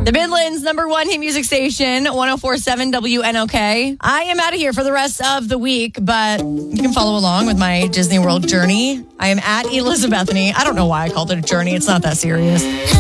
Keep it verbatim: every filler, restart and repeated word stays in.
The Midland's number one hit music station, one oh four point seven W N O K. I am out of here for the rest of the week, but you can follow along with my Disney World journey. I am at Elizabethany. I don't know why I called it a journey. It's not that serious.